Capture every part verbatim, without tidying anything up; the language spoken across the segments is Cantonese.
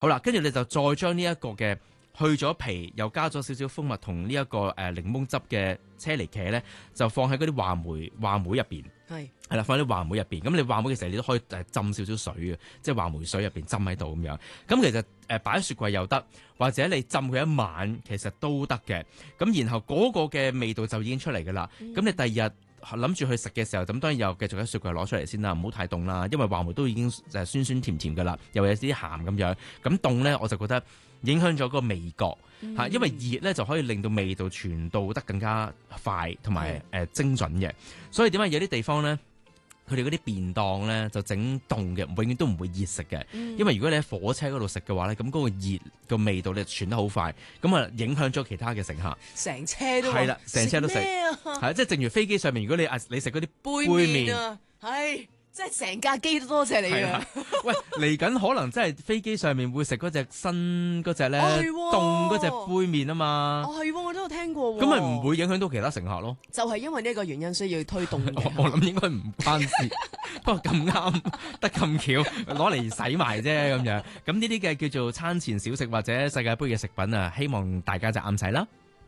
好啦，跟住你就再將呢一個嘅去咗皮，又加咗少少蜂蜜同呢一個誒檸檬汁嘅車厘茄咧，就放喺嗰啲話梅話梅入邊。 係係啦，放喺啲話梅入邊。咁你話梅嘅時候，你都可以誒浸少少水嘅，即係話梅水入邊浸喺度咁樣。咁其實誒擺喺雪櫃又得，或者你浸佢一晚，其實都得嘅。咁然後嗰個嘅味道就已經出嚟㗎啦。咁、嗯、你第二日諗住去食嘅時候，咁當然又繼續喺雪櫃攞出嚟先啦，唔好太凍啦，因為話梅都已經誒酸酸甜甜㗎啦，又有啲鹹咁樣。咁凍咧，我就覺得影響咗個味覺嚇，嗯、因為熱咧就可以令到味道傳導得更加快同埋誒精準嘅。所以點解有啲地方咧，佢哋嗰啲便當咧就整凍嘅，永遠都唔會熱食嘅。嗯、因為如果你喺火車嗰度食嘅話咧，咁嗰個熱個味道咧傳得好快，咁啊影響咗其他嘅乘客。 成車都係啦，成車都食。係即係正如飛機上面，如果你啊你食嗰啲杯麵啊， 係。即係成架機都多謝你啊！ 喂，嚟緊可能真係飛機上面會食嗰隻新嗰隻咧凍嗰隻杯麵啊嘛！ 哦係，我都有聽過。 咁咪唔會影響到其他乘客咯？ 就係因為呢個原因，需要推動嘅。 我諗應該唔關事，不過咁啱得咁巧攞嚟洗埋啫咁樣。咁呢啲嘅叫做餐前小食或者世界盃嘅食品啊，希望大家就啱使啦。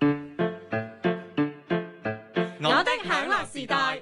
我的享樂時代。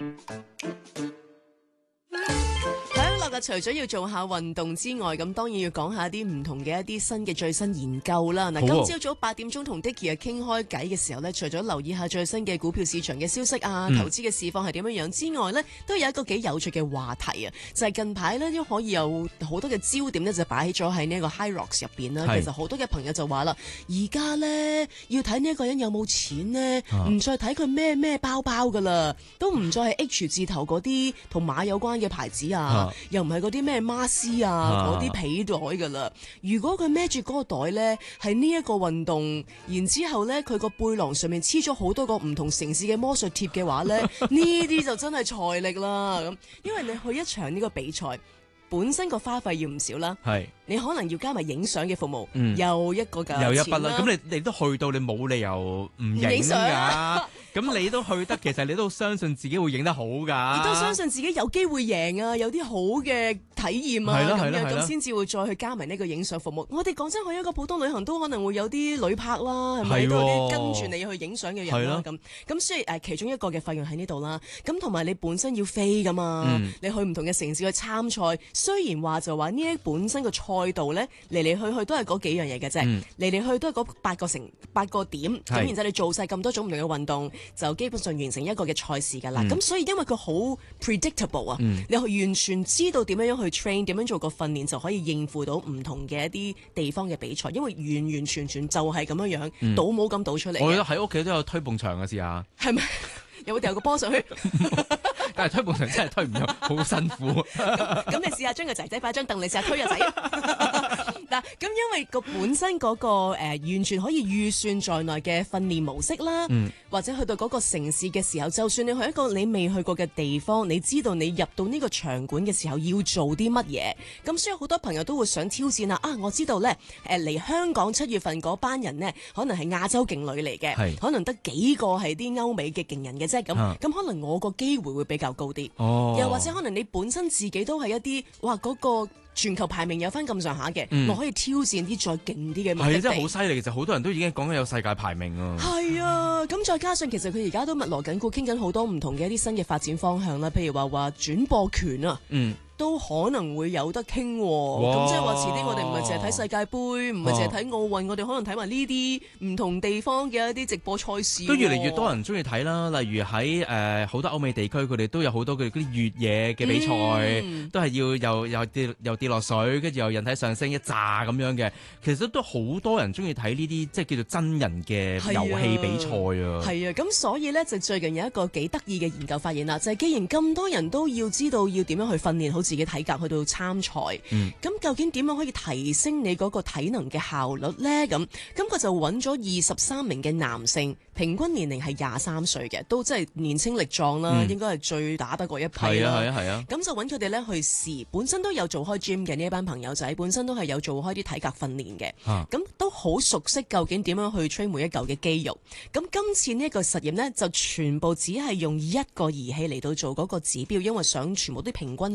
除咗要做下運動之外，咁當然要講下啲唔同嘅一啲新嘅最新研究啦。嗱、哦，今朝早八點鐘同 Dicky 啊傾開偈嘅時候呢，除咗留意下最新嘅股票市場嘅消息啊，嗯、投資嘅市況係點樣樣之外呢，都有一個幾有趣嘅話題啊，就係、是、近排呢，都可以有好多嘅焦點呢，就擺咗喺呢一個 HYROX 入邊啦。是其實好多嘅朋友就話啦，而家呢，要睇呢一個人有冇錢呢，唔、啊、再睇佢咩咩包包噶啦，都唔再係 H 字頭嗰啲同馬有關嘅牌子啊，啊又唔係嗰啲咩孖絲啊，嗰啲皮袋噶啦。如果佢孭住嗰個袋咧，係呢一個運動，然之後咧佢個背囊上面黐咗好多個唔同城市嘅魔術貼嘅話咧，呢啲就真係財力啦。咁，因為你去一場呢個比賽，本身個花費要唔少啦。係。你可能要加埋影相嘅服務，嗯、又一個價， 又一筆啦。咁你你都去到，你冇理由唔影㗎。咁你都去得，其實你都相信自己會影得好㗎。 亦都相信自己有機會贏啊，有啲好嘅體驗啊，咁樣咁先至會再去加埋呢個影相服務。我哋講真，去一個普通旅行都可能會有啲旅拍啦，係咪都有啲跟住你去影相嘅人啦？咁咁所以誒，其中一個嘅費用喺呢度啦。咁同埋你本身要飛㗎嘛，嗯、你去唔同嘅城市去參賽，雖然話就話呢一本身個賽賽道咧嚟嚟去去都係嗰幾樣嘢嘅啫，嚟嚟、嗯、去去都係嗰八個城八個點，咁然之後你做晒咁多種唔同嘅運動，就基本上完成一個嘅賽事噶啦。咁、嗯、所以因為佢好 predictable 啊、嗯，你完全知道點樣樣去 train， 點樣做個訓練就可以應付到唔同嘅一啲地方嘅比賽，因為完完全全就係咁樣樣，嗯、倒冇咁倒出嚟。我喺屋企都有推蹦牆嘅試下，係咪？ 有冇掉個波上去？ 但係推蹦牆真係推唔入，好辛苦。 咁你試下將個仔仔擺張凳，你試下推個仔。嗱，咁因為個本身嗰、那個誒、呃、完全可以預算在內嘅訓練模式啦，嗯、或者去到嗰個城市嘅時候，就算你去一個你未去過嘅地方，你知道你入到呢個場館嘅時候要做啲乜嘢，咁所以好多朋友都會想挑戰啦。啊，我知道咧，誒嚟香港七月份嗰班人呢，可能係亞洲勁旅嚟嘅，是可能得幾個係啲歐美嘅勁人嘅啫，咁咁、啊、可能我個機會會比較高啲，哦、又或者可能你本身自己都係一啲哇嗰、那個。全球排名有翻咁上下嘅，嗯、我可以挑戰啲再勁啲嘅目的地。係真係好犀利，其實好多人都已經講緊有世界排名啊。係啊，咁再加上其實佢而家都密鑼緊鼓傾緊好多唔同嘅一啲新嘅發展方向啦，譬如話話轉播權啊。嗯。都可能會有得傾，咁即係話遲啲我哋唔係淨係睇世界盃，唔係淨係睇奧運，我哋可能睇埋呢啲唔同地方嘅一啲直播賽事。都越嚟越多人中意睇啦，例如喺誒好多歐美地區，佢哋都有好多佢哋嗰啲越野嘅比賽，嗯、都係要又又跌又跌落水，跟住又人體上升一紮咁樣嘅。其實都好多人中意睇呢啲即係叫做真人嘅遊戲比賽啊。 係啊，咁所以咧就最近有一個幾得意嘅研究發現啦，就係、是、既然咁多人都要知道要點樣去訓練好自己體格去到參賽，咁、嗯、究竟點樣可以提升你嗰個體能嘅效率呢？咁咁佢就揾咗二十三名嘅男性，平均年齡係廿三歲嘅，都真係年青力壯啦，嗯、應該係最打得過一批啦。係啊係啊係啊！咁、啊、就揾佢哋咧去試，本身都有做開 gym 嘅呢一班朋友仔，本身都係有做開啲體格訓練嘅，咁、啊、都好熟悉究竟點樣去 train 每一嚿嘅肌肉。咁今次呢一個實驗呢，就全部只係用一個儀器嚟到做嗰個指標，因為想全部啲平均數字有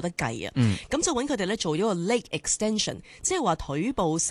有得計啊。咁、 嗯、 就揾佢哋咧做咗個 leg extension，即係話腿部